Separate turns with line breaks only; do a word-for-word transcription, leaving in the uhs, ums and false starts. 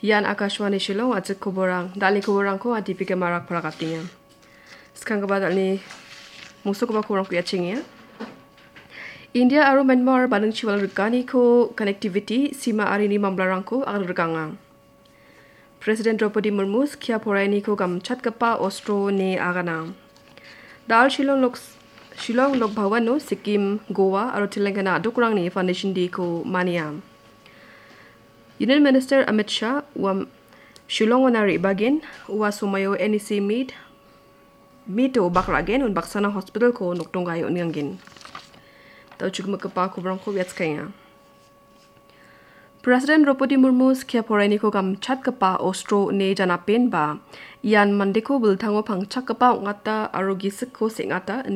Yan Akashwani Shillong at Kuborang, Dali Kuborangko at Dipika Marak Parakatinga. Skangaba Dali Musukuba Kurang Yaching. India aru Myanmar Badang Chiwal Rukani ko connectivity Sima Arini Mamblarangko Al Rukangang. President Draupadi Murmu Kia Poraini ko Gam Chatkapa Ostro ne Aganang. Dal Shillong Lok Shillong Lok Bhawano Sikkim Goa aru Telangana Dukurang ni Foundation di ko Maniam. Union Minister Amit Shah wa Shillong wanari bagin wa sumayo N E C meet mito bakragen un baksana hospital ko nuktunggayo niyangin. Tau juga makapa ko brang ko kaya. President Draupadi Murmu kia poraini ko gam chat kapa ostro ne janapin ba ian mandeko bultango pang chakapa ngata arogi sikko singata